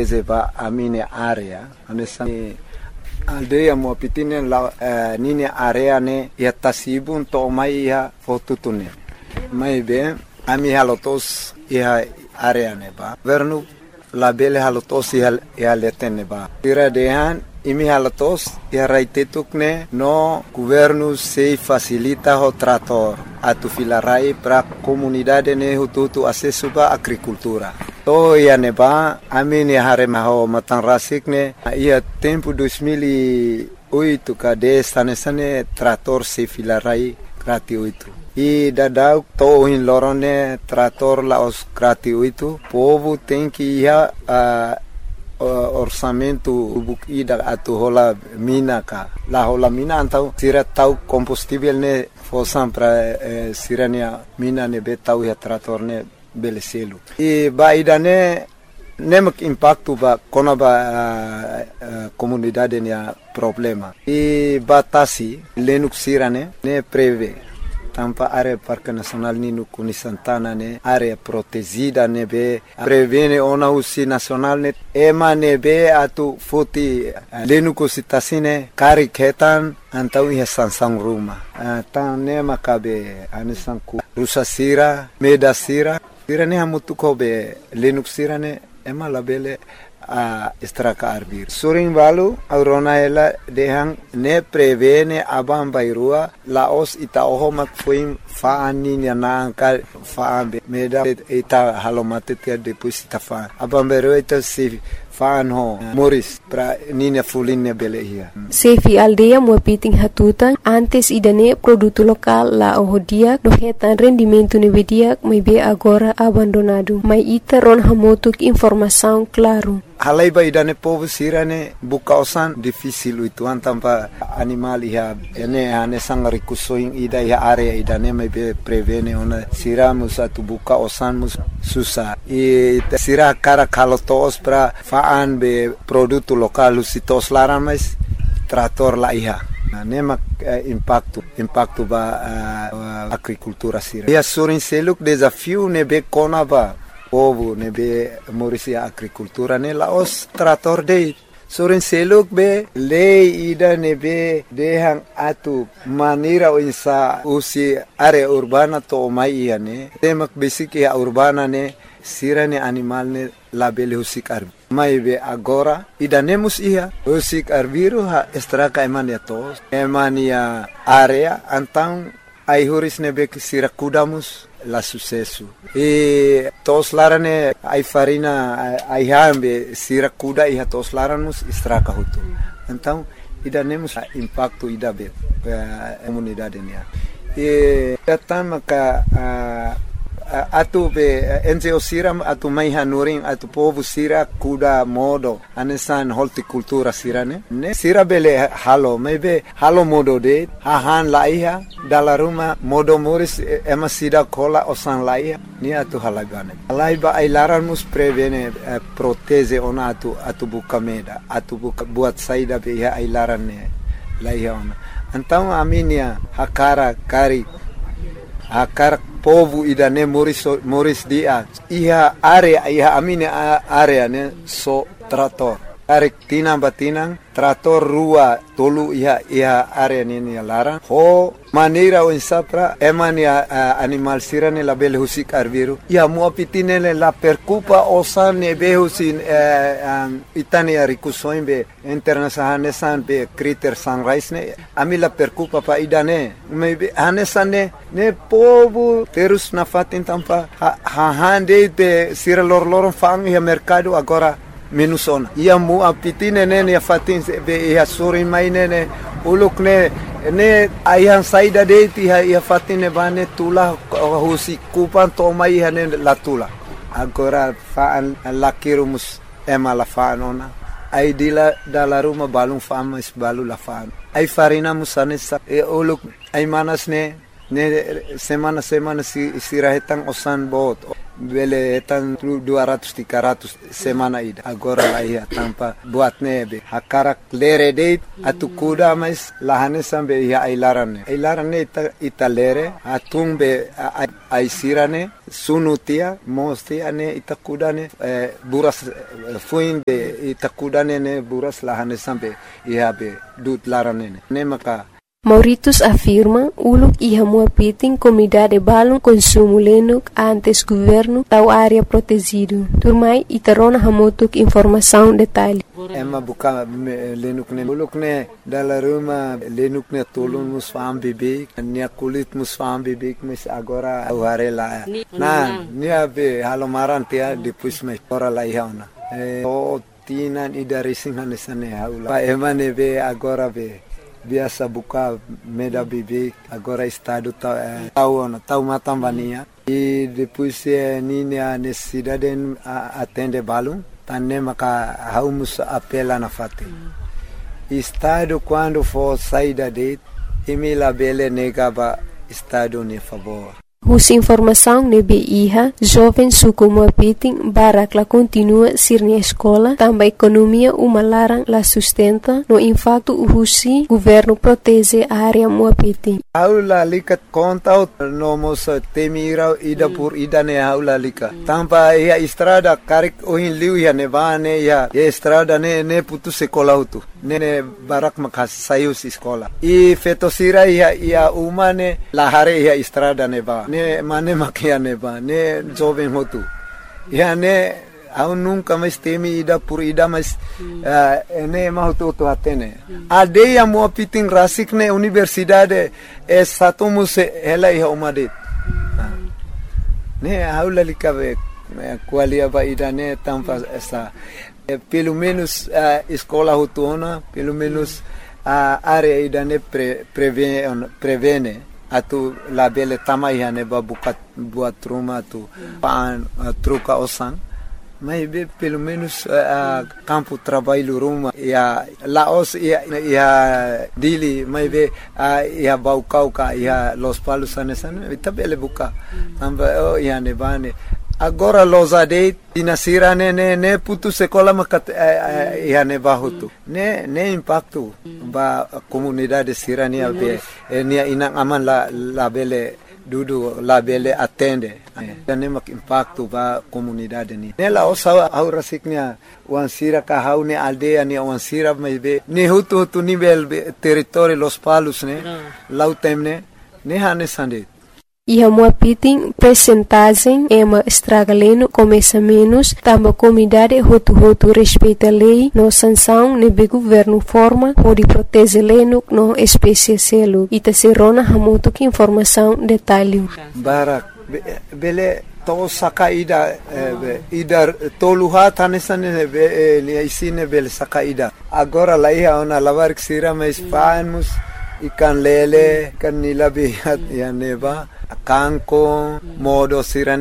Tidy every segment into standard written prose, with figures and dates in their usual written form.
proteze ba amine area anesani aldeia mo pitine la nini area ne ya tasibun to mai ya fotutune mai be ami halotos ya area ne ba vernu la bele halotos ya letene ba tira dehan imi halatos ya raitetukne no governo se facilita o trator atu filarai pra comunidade ne hututu acesso ba agricultura to ya neba amini hare maho matan rasikne ia tempo 2008 ka de sane trator se filarai gratuito e dadau to in lorone trator la os gratuito povo tem que ia orçamento ida atu hola mina ka la hola mina antau sira tau combustível ne fosam pra sirania mina ne betau ya trator ne beleselu e ba idane nemak impacto ba kona ba comunidade ne problema e batasi lenuk sirane ne preve tampa área Parque Nacional Nino Kuni Santana ne área protegida ne be prevene ona usi nacional ne ema ne be atu foti lenuko sitasine kari ketan antau ia sansang ruma tan ne makabe anisanku rusa sira meda sira ne hamutu ko be lenuk sira ne ema labele estraka arbir suring balu aurona ela dehang ne prevene abam bairua laos ita oho mak fuim faani na ka faambe meda ita halomate tia depois ita fa abam bairua ita si faan ho moris pra nina fuline belehia sefi aldeia muapiting hatutan antes idane produto lokal la ohodia dohetan rendimento nevedia maybe agora abandonado mai ita ron hamotuk informação claro halai ba idane povo sirane buka osan difícil itu antampa animal ia ene ane sang rikusoing ida ia area idane maybe prevene ona siramus atu buka osan mus susah e sira cara kalotos pra faan be produto lokal sitos laran mas trator la ia nemak impacto ba agricultura sira ia surin seluk desafio ne be kona ba povo ne be morisia agricultura ne laos trator de soren seluk be lei ida ne be dehang atu manira insa usi area urbana to mai ia ne temak basic ya urbana ne sirane animal ne labele husik arbi mai be agora ida nemus ia husik arbiru ha estraka emania tos emania area antang ai huris ne be sira kudamus la sucesso e tos larane ai farina ai hambe sira kuda e tos laramus estraka hutu então ida nemus impacto ida be comunidade ne e datama ka atu be NGO siram atu mai hanuring atu povo sira kuda modo anesan horticultura sirane ne sira bele halo maybe halo modo de hahan laiha dala ruma modo moris ema sida kola osan laiha ni atu halagane laiba ai laranmus prevene proteze ona atu buka meda atu buka buat saida be ya ai larane laiha ona então aminia hakara kari akar povo idane moris dia iha area iha amine area ne so trator arek tinang batinang trator rua tolu iha area ne lara ho manera o insapra emania animal sirane la bel husik arviru ia muapitine la percupa osane behusin itania rikusoimbe internasahane san be kriter sunrise ne amila percupa pa idane maybe hanesane ne povo terus na fatin tampa hande be sira lor fang ia mercado agora menusona ia muapitine ne ia fatin be ia suri mainene uluk ne ayang saida de ti ia fatine bane tula husi kupan to mai hane la tula agora faan lakirumus ema la faanona ai dila dala ruma balung famas balu la faan ai farina musane sa uluk ai manas ne semana si sirahetang osan bot bele etan 200-300 semana ida. Agora lá ia tampa buat nebe. Hakarak lere deit atu kuda mas lahane sambe ia ailarane. Ailarane ita lere atumbe aisirane sunutia mosti ane ita kudane buras fuinde ita kudane ne buras lahane sambe ia be dut larane ne maka. Mauritius afirma uluk iha muapiting comunidade balon consumo lenuk antes governo tau área protegido. Turmai itarona hamotuk informação detalhe. Emma buka lenuk ne uluk ne dala ruma lenuk ne tolun musfam bibik nia kulit musfam bibik mas agora aware la. Na nia be halomaran tia depois me ora la ihauna. O tinan ida racing hanesane haula. Pa Emma ne be agora be biasa buka meda bibi agora estado tau matambania e depois nini a necessidade atende balum tanne maka haumus apela na fate estado quando for saída de emila bele negaba estado ne favor. Hus informação nebe iha, jovem suku muapiting barak la continua sirni escola, também economia uma larang la sustenta, no impacto husi governo protege a área muapiting. Aula lika conta no mos temira ida por ida ne aula lika. Tampa ia estrada karik ohin liu ia nevane ia estrada ne putu sekolah utu. Ne barak makas sayus escola. I fetosira ia umane lahare ia estrada neva. Ne mane makia neva. Ne jovem hotu. Ia ne au nunca mais temi ida por ida mas ne mahutu tu atene. Adeia muapiting rasik ne universidade satumus ela ia umadet. Ne aula likave qualia ba ida ne tampa essa pelo menos escola hutuna, pelo menos a área ida ne prevene atu labele tamai ne babukat buat rumah tu pan truca osan. Mas pelo menos campo trabalho rumah ya laos ya dili mas ya baucauca ya los palos anesan itabele buka tamba ya ne bane. Agora los adeit inasira ne putu sekolah makat ne bahutu ne impacto ba comunidade sirania be nia inang aman la bele dudu la bele atende ne mak impacto ba comunidade ni ne la osa aura siknya wan sira ka haune aldea ni wan sira be ne hutu nível território los palos ne lautemne ne hane sandet. Iha muapiting percentagem ema estragaleno começa menos, tamba comunidade hotu respeita lei, no sanção nebe governo forma, pode proteger leno no espécie selo, ita serona hamuto que informação detalhe. Barak, bele to sakaida ida toluha tanesane be isine bele sakaida. Agora lá ia ona lavar que sira mais fanos ikan lele kan nilabihat ya neba kanko modo sira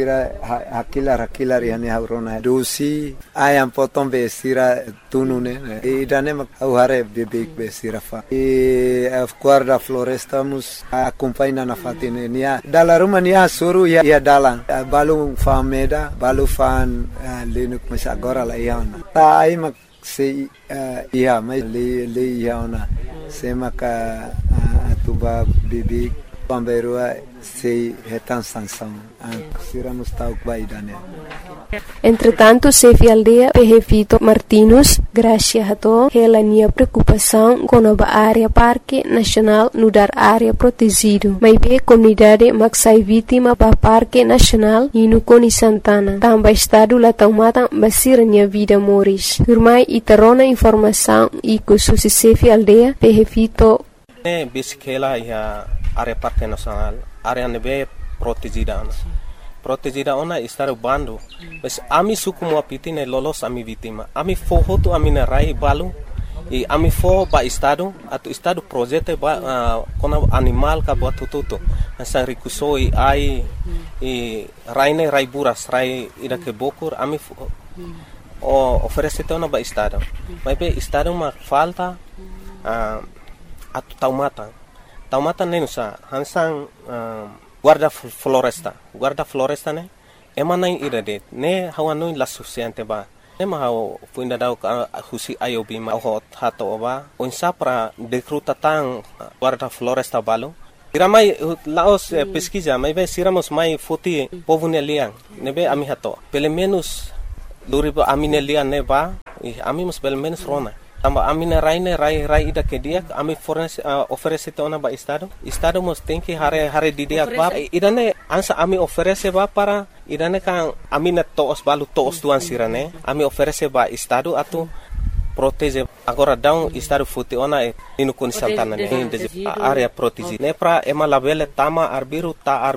hakilar yani haurona dosi ayam potong be sira tunune idane mak auhare bebek be sira fa guarda floresta mus acompanha na fatine nia dala rumah nia suru ya dalan balu fameda balu fan lenuk mas agora la iana ta ai mak se ia mai le iana se maka atuba bebek pamberua sei retan sanção siramos tau baidane. Entretanto, chefe aldeia Pejefito Martinus, graças a to, ela nia preocupação com a área Parque Nacional no dar área protegido. Mas be comunidade maxai vítima para Parque Nacional e no Coni Santana. Também estado lá tomada basira nia vida moris. Turmai itarona informação e com o chefe aldeia Pejefito. Bisikela ia área Parque Nacional, área nebe protegida. Protegida ona estar bando. Mas ami suku muapiti ne lolos ami vítima. Ami foho tu ami na rai balu. E ami fo ba estado, atu estado projeto ba kona animal ka buat tututo. Asa rikusoi ai e raine rai buras rai ida ke bokur ami oferece ona ba estado. Mas be estado ma falta atu taumata ne nusa hansang guarda floresta ne Emana ira de ne hawano la suficiente ba. Ne ma hau fuinda dau ka husi ayobi ma hot hato ba. Onsa para recruta tang guarda floresta balo. Iramai laos pesquisa, mai be siramos mai foti povune liang. Nebe ami hato. Pelo menos luriba amine liang ne ba. Ami mus pelo menos rona. Tamba amina rai ida ke dia ami oferece tona ba estado mos tem que hare di dia ba idane ansa ami oferece ba para idane kan amina toos balu toos tuan sirane ami oferece ba estado atu protege agora down estado futi ona inu kun santana ne area protege ne pra ema labele tama arbiru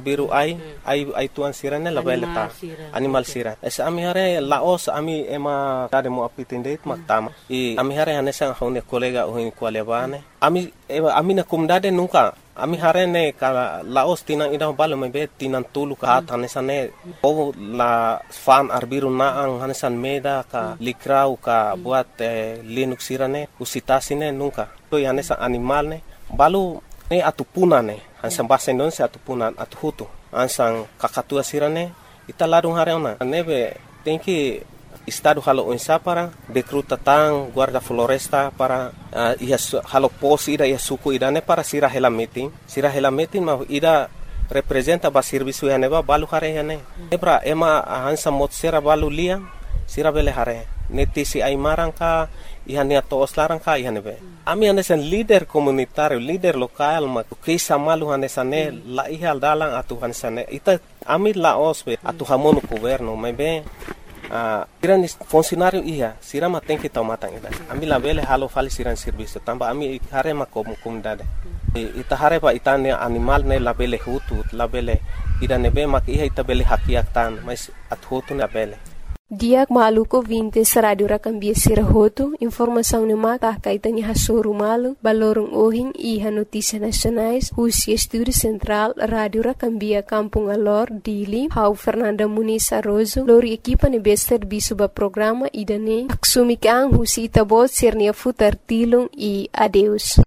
ai tuan sirane labele ta animal sira es ami hare laos ami ema tade mo apitinde mak tama I ami hare hanesang hone kolega ohin kwalebane ami na kumdade nunca ami hare ne ka laos tinang ida balo mebe tinang tulu ka hanesane o la fan arbiru naang hanesan meda ka likrau ka buat linux sirane usitasine nunca to hanesa animal ne balu ne atupuna ne hansan bahasa Indonesia atupunan atuhutu ansang kakatua sirane ita larung hare ona nebe tenki estado halo onsa para recruta tang guarda floresta para halo pos ida suku idane para sira hela meeting ma ida representa ba serviço ya neba balu hare hane ebra ema hansa mot sera balu liang sira bele hare netisi ai marangka ihania toos larangka ihanebe ami hanesan leader komunitario leader lokal ma kisa malu hanesane la ihal dalang atu hanesane ita ami laos be atu hamono governo mebe siran funcionário sirama tem que tomar ida ami la bele halo fali siran serviço tamba ami hare ma comunidade ita hare pa itane animal ne la bele hutu la bele ida nebe mak ita bele hakiak tan mas at hutu na bele Diak maluko vintes radio rakambia sirahoto informação ne mata kaitan ha soru malu balorong ohing iha notícia nacionais husi estúdio central radio rakambia Kampung Alor Dili hau Fernanda Muniz Arrozo lori equipa ne bester bisuba programa idane aksumi kang husi tabot sernia futar tilung I adeus